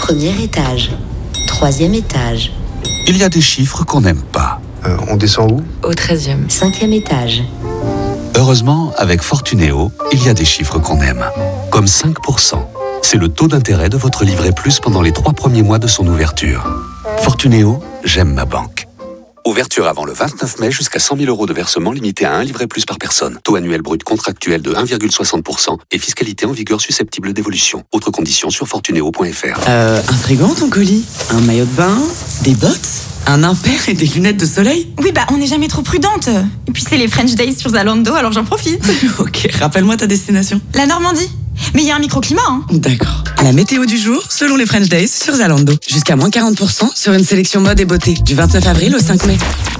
Premier étage. Troisième étage. Il y a des chiffres qu'on n'aime pas. On descend où? Au 13e. Cinquième étage. Heureusement, avec Fortunéo, il y a des chiffres qu'on aime. Comme 5%. C'est le taux d'intérêt de votre livret plus pendant les 3 premiers mois de son ouverture. Fortunéo, j'aime ma banque. Ouverture avant le 29 mai jusqu'à 100 000 € de versement limité à un livret plus par personne. Taux annuel brut contractuel de 1,60% et fiscalité en vigueur susceptible d'évolution. Autres conditions sur fortuneo.fr. Un frigo, ton colis? Un maillot de bain? Des bottes? Un impair et des lunettes de soleil? Oui, on n'est jamais trop prudente. Et puis c'est les French Days sur Zalando, alors j'en profite. Ok, rappelle-moi ta destination. La Normandie. Mais il y a un microclimat, hein. D'accord. La météo du jour, selon les French Days sur Zalando. Jusqu'à moins 40% sur une sélection mode et beauté. Du 29 avril au 5 mai.